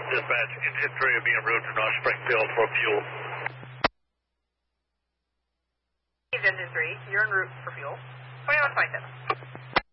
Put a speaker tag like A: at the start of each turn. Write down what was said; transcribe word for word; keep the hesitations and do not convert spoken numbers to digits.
A: Dispatch, engine three will be en route to North Springfield for fuel.
B: Engine three, you're en route for fuel. twenty-one twenty-seven.